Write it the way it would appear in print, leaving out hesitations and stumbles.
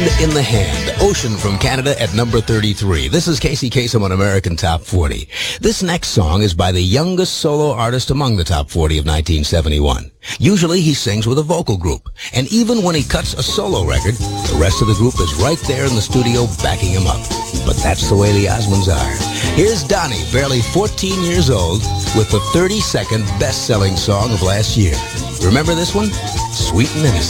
in the Hand, Ocean from Canada at number 33. This is Casey Kasem on American Top 40. This next song is by the youngest solo artist among the Top 40 of 1971. Usually he sings with a vocal group, and even when he cuts a solo record, the rest of the group is right there in the studio backing him up. But that's the way the Osmonds are. Here's Donnie, barely 14 years old, with the 32nd best-selling song of last year. Remember this one? Sweet and Innocent.